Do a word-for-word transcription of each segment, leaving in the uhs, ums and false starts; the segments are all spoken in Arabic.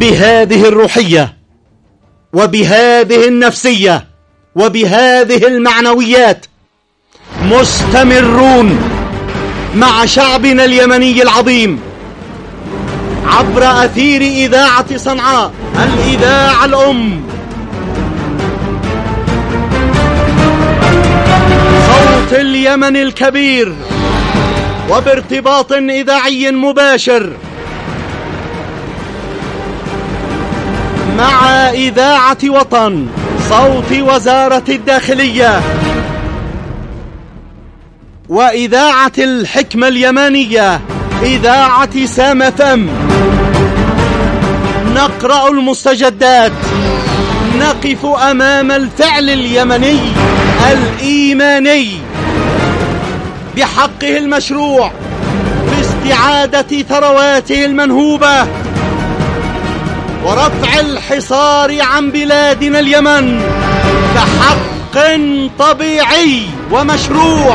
بهذه الروحية وبهذه النفسية وبهذه المعنويات مستمرون مع شعبنا اليمني العظيم عبر أثير إذاعة صنعاء، الإذاعة الأم، صوت اليمن الكبير، وبارتباط إذاعي مباشر مع إذاعة وطن، صوت وزارة الداخلية، وإذاعة الحكمة اليمنية، إذاعة سام اف ام. نقرأ المستجدات، نقف أمام الفعل اليمني الإيماني بحقه المشروع باستعادة ثرواته المنهوبة ورفع الحصار عن بلادنا اليمن كحق طبيعي ومشروع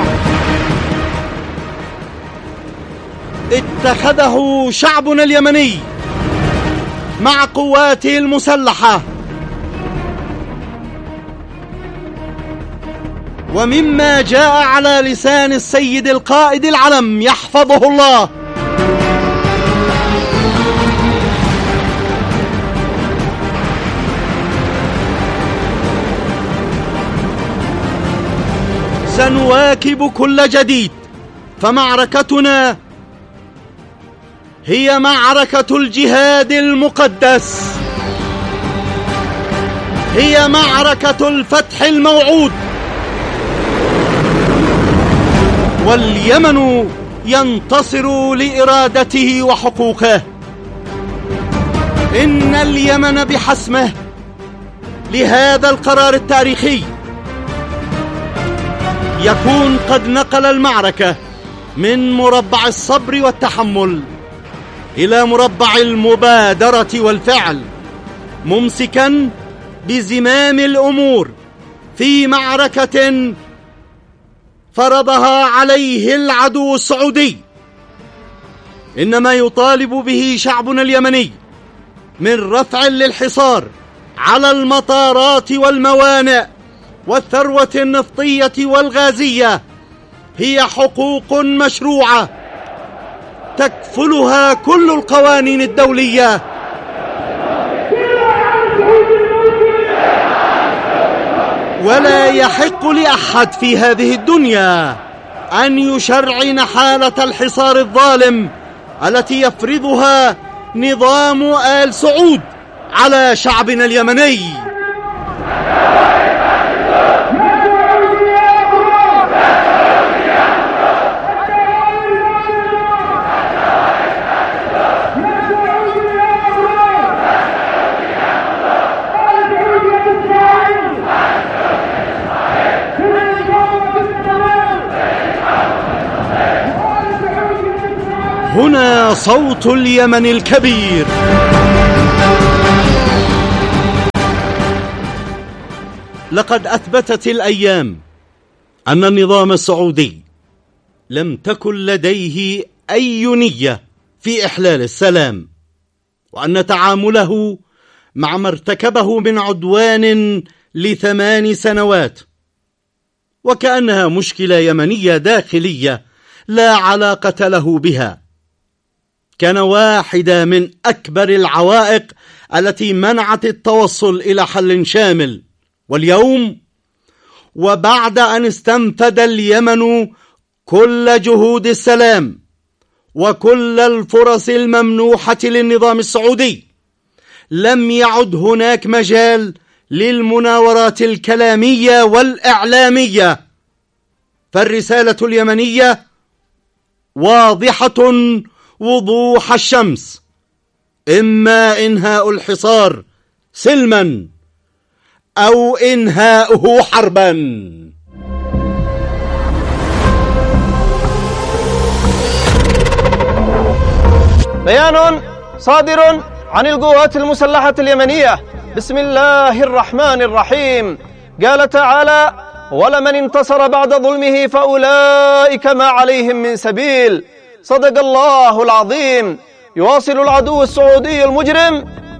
اتخذه شعبنا اليمني مع قواته المسلحة. ومما جاء على لسان السيد القائد العلم يحفظه الله، سنواكب كل جديد، فمعركتنا هي معركة الجهاد المقدس، هي معركة الفتح الموعود، واليمن ينتصر لإرادته وحقوقه. إن اليمن بحسمه لهذا القرار التاريخي يكون قد نقل المعركة من مربع الصبر والتحمل إلى مربع المبادرة والفعل، ممسكا بزمام الأمور في معركة فرضها عليه العدو السعودي. إن ما يطالب به شعبنا اليمني من رفع للحصار على المطارات والموانئ والثروة النفطية والغازية هي حقوق مشروعة تكفلها كل القوانين الدولية. ولا يحق لأحد في هذه الدنيا أن يشرعن حالة الحصار الظالم التي يفرضها نظام آل سعود على شعبنا اليمني. هنا صوت اليمن الكبير. لقد أثبتت الأيام أن النظام السعودي لم تكن لديه أي نية في إحلال السلام، وأن تعامله مع ما ارتكبه من عدوان لثمان سنوات وكأنها مشكلة يمنية داخلية لا علاقة له بها، كان واحدة من أكبر العوائق التي منعت التوصل إلى حل شامل. واليوم وبعد أن استنفد اليمن كل جهود السلام وكل الفرص الممنوحة للنظام السعودي، لم يعد هناك مجال للمناورات الكلامية والإعلامية، فالرسالة اليمنية واضحة وضوح الشمس: إما إنهاء الحصار سلما أو إنهاؤه حربا. بيان صادر عن القوات المسلحة اليمنية بسم الله الرحمن الرحيم. قال تعالى: ولمن انتصر بعد ظلمه فأولئك ما عليهم من سبيل. صدق الله العظيم. يواصل العدو السعودي المجرم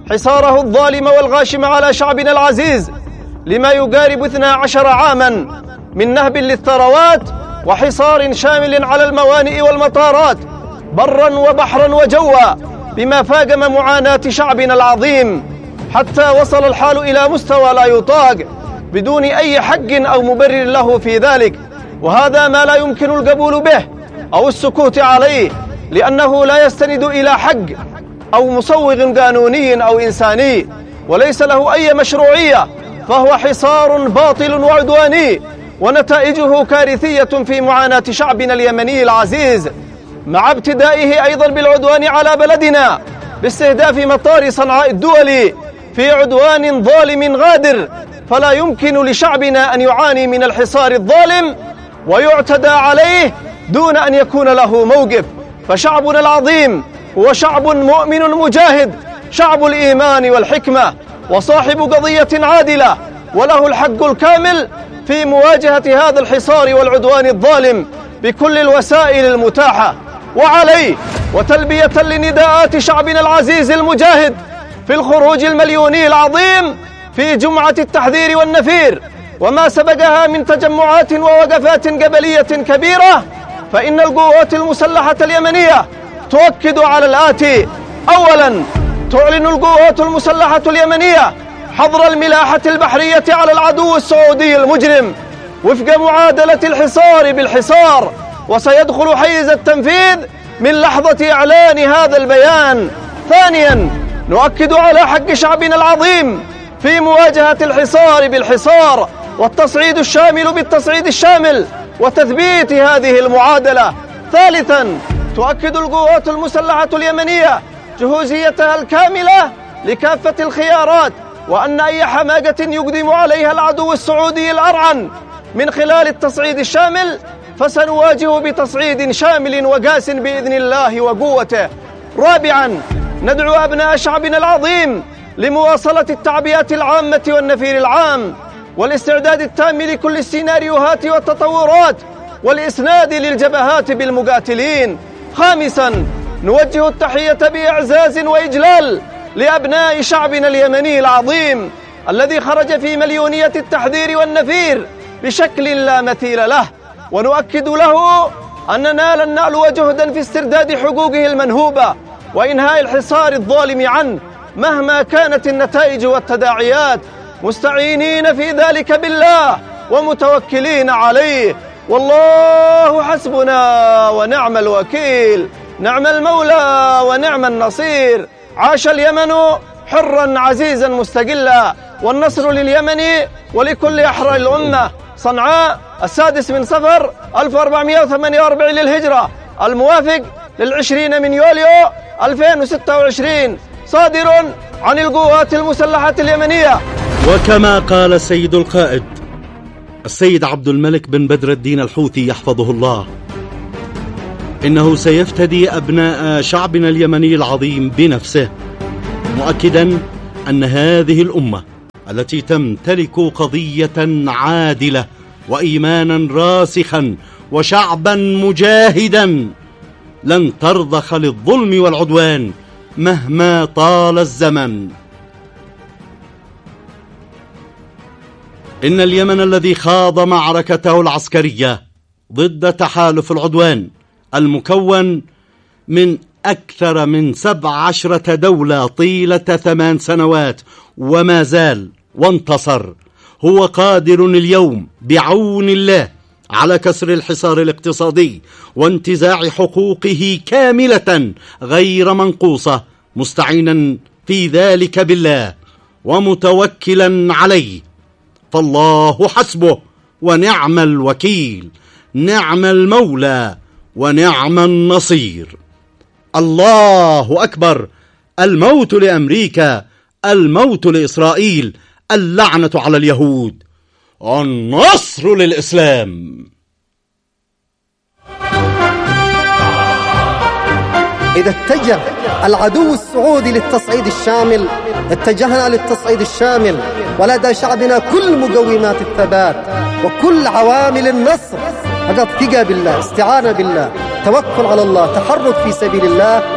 حصاره الظالم والغاشم على شعبنا العزيز لما يقارب اثنا عشر عاما من نهب للثروات وحصار شامل على الموانئ والمطارات برا وبحرا وجوا، بما فاقم معاناة شعبنا العظيم، حتى وصل الحال إلى مستوى لا يطاق بدون أي حق أو مبرر له في ذلك. وهذا ما لا يمكن القبول به أو السكوت عليه، لأنه لا يستند إلى حق أو مصوغ قانوني أو إنساني، وليس له أي مشروعية، فهو حصار باطل وعدواني، ونتائجه كارثية في معاناة شعبنا اليمني العزيز، مع ابتدائه أيضا بالعدوان على بلدنا باستهداف مطار صنعاء الدولي في عدوان ظالم غادر. فلا يمكن لشعبنا أن يعاني من الحصار الظالم ويعتدى عليه دون أن يكون له موقف. فشعبنا العظيم هو شعب مؤمن مجاهد، شعب الإيمان والحكمة، وصاحب قضية عادلة، وله الحق الكامل في مواجهة هذا الحصار والعدوان الظالم بكل الوسائل المتاحة. وعليه وتلبية لنداءات شعبنا العزيز المجاهد في الخروج المليوني العظيم في جمعة التحذير والنفير وما سبقها من تجمعات ووقفات قبلية كبيرة، فإن القوات المسلحة اليمنية تؤكد على الآتي: أولا، تعلن القوات المسلحة اليمنية حظر الملاحة البحرية على العدو السعودي المجرم وفق معادلة الحصار بالحصار، وسيدخل حيز التنفيذ من لحظة إعلان هذا البيان. ثانيا، نؤكد على حق شعبنا العظيم في مواجهة الحصار بالحصار والتصعيد الشامل بالتصعيد الشامل وتثبيت هذه المعادلة. ثالثا، تؤكد القوات المسلحة اليمنية جهوزيتها الكاملة لكافة الخيارات، وأن أي حماقة يقدم عليها العدو السعودي الأرعن من خلال التصعيد الشامل فسنواجه بتصعيد شامل وقاس بإذن الله وقوته. رابعا، ندعو أبناء شعبنا العظيم لمواصلة التعبئة العامة والنفير العام والاستعداد التام لكل السيناريوهات والتطورات والإسناد للجبهات بالمقاتلين. خامسا، نوجه التحية بإعزاز وإجلال لأبناء شعبنا اليمني العظيم الذي خرج في مليونية التحذير والنفير بشكل لا مثيل له، ونؤكد له أننا لن نعلو جهدا في استرداد حقوقه المنهوبة وإنهاء الحصار الظالم عنه مهما كانت النتائج والتداعيات، مستعينين في ذلك بالله ومتوكلين عليه. والله حسبنا ونعم الوكيل، نعم المولى ونعم النصير. عاش اليمن حرا عزيزا مستقلا، والنصر لليمن ولكل أحرار الأمة. صنعاء، السادس من صفر ألف وأربعمائة وثمانية وأربعين للهجرة، الموافق للعشرين من يوليو ألفين وستة وعشرين، صادر عن القوات المسلحة اليمنية. وكما قال السيد القائد السيد عبد الملك بن بدر الدين الحوثي يحفظه الله، إنه سيفتدي أبناء شعبنا اليمني العظيم بنفسه، مؤكدا أن هذه الأمة التي تمتلك قضية عادلة وإيمانا راسخا وشعبا مجاهدا لن ترضخ للظلم والعدوان مهما طال الزمن. إن اليمن الذي خاض معركته العسكرية ضد تحالف العدوان المكون من أكثر من سبع عشرة دولة طيلة ثمان سنوات وما زال وانتصر، هو قادر اليوم بعون الله على كسر الحصار الاقتصادي وانتزاع حقوقه كاملة غير منقوصة، مستعينا في ذلك بالله ومتوكلا عليه. فالله حسبه ونعم الوكيل، نعم المولى ونعم النصير. الله أكبر. الموت لأمريكا، الموت لإسرائيل، اللعنة على اليهود، النصر للإسلام. إذا اتجه العدو السعودي للتصعيد الشامل اتجهنا للتصعيد الشامل، ولدى شعبنا كل مقومات الثبات وكل عوامل النصر، فقط ثقة بالله، استعانة بالله، توكل على الله، تحرك في سبيل الله،